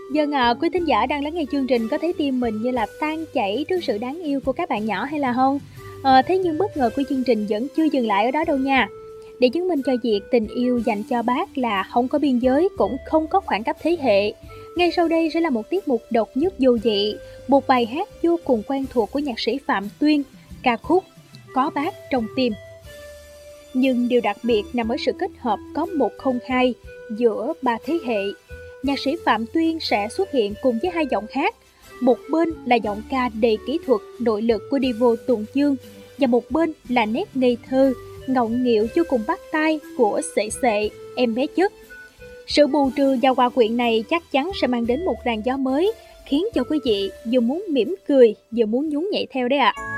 Dân quý thính giả đang lắng nghe chương trình có thấy tim mình như là tan chảy trước sự đáng yêu của các bạn nhỏ hay là không? Thế nhưng bất ngờ của chương trình vẫn chưa dừng lại ở đó đâu nha. Để chứng minh cho việc tình yêu dành cho bác là không có biên giới cũng không có khoảng cách thế hệ. Ngay sau đây sẽ là một tiết mục độc nhất vô nhị, một bài hát vô cùng quen thuộc của nhạc sĩ Phạm Tuyên, ca khúc Có Bác Trong Tim. Nhưng điều đặc biệt nằm ở sự kết hợp có 102 giữa ba thế hệ. Nhạc sĩ Phạm Tuyên sẽ xuất hiện cùng với hai giọng hát. Một bên là giọng ca đầy kỹ thuật, nội lực của Divo Tùng Dương, và một bên là nét ngây thơ, ngọng nghịu vô cùng bắt tai của Sệ Sệ, em bé chất. Sự bù trừ và hòa quyện này chắc chắn sẽ mang đến một làn gió mới, khiến cho quý vị vừa muốn mỉm cười, vừa muốn nhún nhảy theo đấy ạ.